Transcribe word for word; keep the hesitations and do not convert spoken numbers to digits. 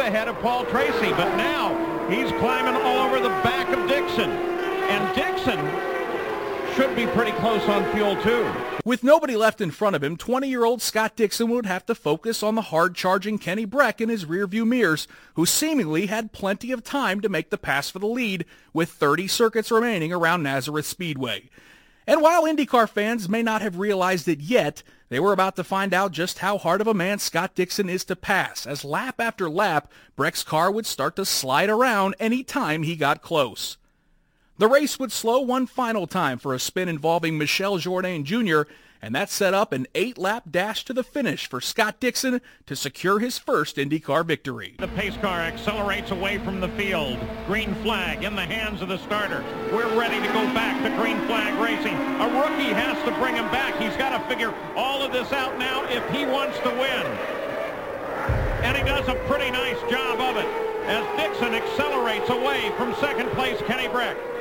ahead of Paul Tracy, but now he's climbing all over the back of Dixon. And Dixon should be pretty close on fuel, too. With nobody left in front of him, twenty-year-old Scott Dixon would have to focus on the hard-charging Kenny Breck in his rearview mirrors, who seemingly had plenty of time to make the pass for the lead with thirty circuits remaining around Nazareth Speedway. And while IndyCar fans may not have realized it yet, they were about to find out just how hard of a man Scott Dixon is to pass, as lap after lap, Breck's car would start to slide around any time he got close. The race would slow one final time for a spin involving Michel Jourdain Junior, and that set up an eight-lap dash to the finish for Scott Dixon to secure his first IndyCar victory. The pace car accelerates away from the field. Green flag in the hands of the starter. We're ready to go back to green flag racing. A rookie has to bring him back. He's got to figure all of this out now if he wants to win. And he does a pretty nice job of it as Dixon accelerates away from second place Kenny Breck.